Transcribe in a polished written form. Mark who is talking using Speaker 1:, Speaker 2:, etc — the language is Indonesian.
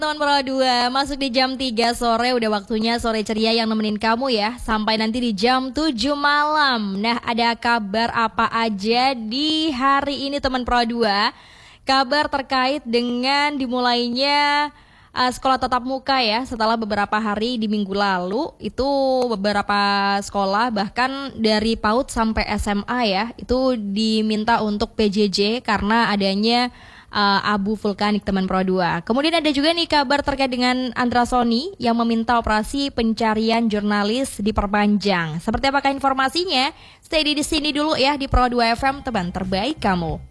Speaker 1: Teman Pro 2, masuk di jam 3 sore, udah waktunya sore ceria yang nemenin kamu ya, sampai nanti di jam 7 malam. Nah, ada kabar apa aja di hari ini teman Pro 2? Kabar terkait dengan dimulainya sekolah tatap muka ya, setelah beberapa hari di minggu lalu, itu beberapa sekolah bahkan dari PAUD sampai SMA ya, itu diminta untuk PJJ karena adanya abu vulkanik teman Pro 2. Kemudian ada juga nih kabar terkait dengan Andra Sony yang meminta operasi pencarian jurnalis diperpanjang. Seperti apakah informasinya? Stay di sini dulu ya di Pro 2 FM, teman terbaik kamu.